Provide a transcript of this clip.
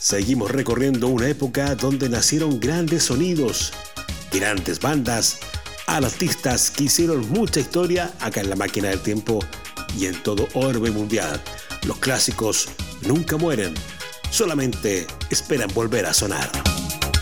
Seguimos recorriendo una época donde nacieron grandes sonidos, grandes bandas, artistas que hicieron mucha historia acá en la máquina del tiempo y en todo orbe mundial. Los clásicos nunca mueren, solamente esperan volver a sonar.